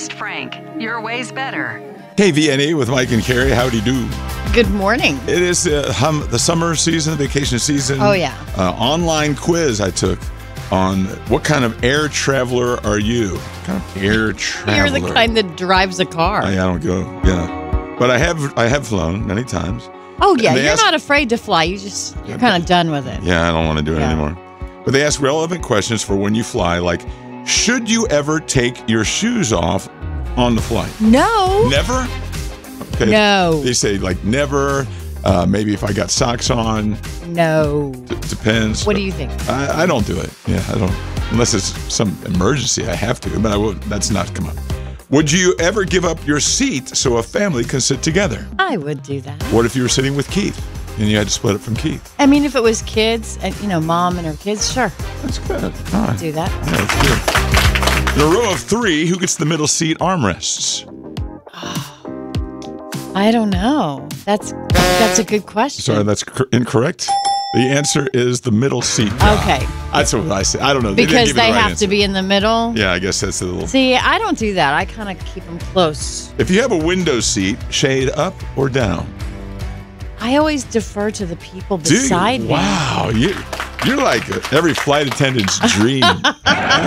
Here's Frank. Your way's better. KVNA with Mike and Carrie. Howdy do. Good morning. It is the summer season, vacation season. Oh, yeah. Online quiz I took on what kind of air traveler are you? What kind of air traveler? You're the kind that drives a car. I don't go. Yeah, but I have flown many times. Oh yeah, you're not afraid to fly. You're kind of done with it. Yeah, I don't want to do it anymore. But they ask relevant questions for when you fly, like, should you ever take your shoes off on the flight? No. Never? Okay. No. They say, like, never. Maybe if I got socks on. No. Depends. What do you think? I don't do it. Yeah, I don't. Unless it's some emergency, I have to. But I won't. That's not come up. Would you ever give up your seat so a family can sit together? I would do that. What if you were sitting with Keith and you had to split it from Keith? I mean, if it was kids, and mom and her kids, sure. That's good. All right. Do that. Yeah, that's good. In a row of three, who gets the middle seat armrests? I don't know. That's a good question. Sorry, that's incorrect. The answer is the middle seat guy. Okay. That's what I say. I don't know. Because they have to be in the middle? Yeah, I guess that's a little... See, I don't do that. I kind of keep them close. If you have a window seat, shade up or down? I always defer to the people beside me. Wow. You're like every flight attendant's dream.